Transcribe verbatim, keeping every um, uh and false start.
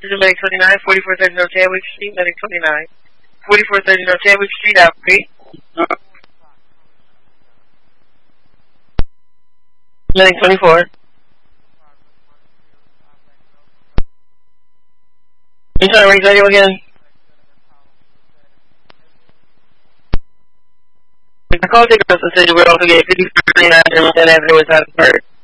This is Medic twenty-nine, forty-four thirty North Chadwick Street, Medic twenty-nine. forty-four thirty North Chadwick Street, operate. Medic twenty-four. You trying to reach radio again? The call taker also said you were also getting fifty-four twenty-nine North Avenue West Side of Bird.